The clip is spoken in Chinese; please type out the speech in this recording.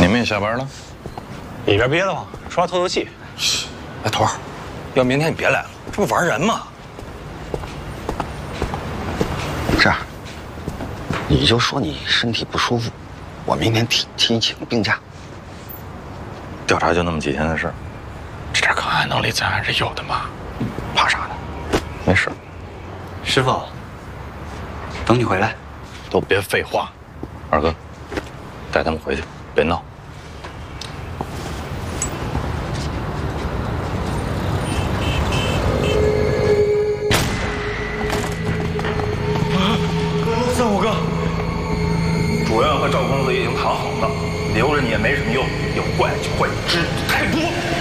你们也下班了？ 里边憋得慌，说话透透气。 哎，头儿，要明天你别来了，这不玩人吗？ 这样，你就说你身体不舒服，我明天替你请病假。 调查就那么几天的事， 这点抗癌能力咱还是有的嘛，怕啥呢？ 没事。 师傅，等你回来。 都别废话，二哥，带他们回去，别闹。